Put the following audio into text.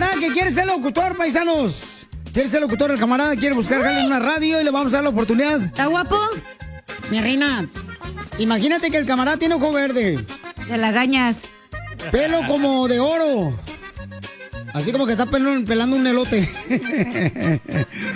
camarada que quiere ser locutor, paisanos. Quiere ser locutor, el camarada quiere buscar jale en una radio y le vamos a dar la oportunidad. ¿Está guapo? Mi reina, imagínate que el camarada tiene ojo verde. De lagañas. Pelo como de oro. Así como que está pelando un elote.